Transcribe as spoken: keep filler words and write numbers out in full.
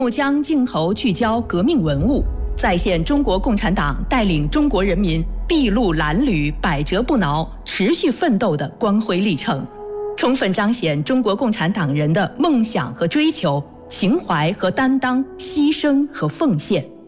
将镜头聚焦革命文物，再现中国共产党带领中国人民筚路蓝缕、百折不挠、持续奋斗的光辉历程，充分彰显中国共产党人的梦想和追求、情怀和担当、牺牲和奉献。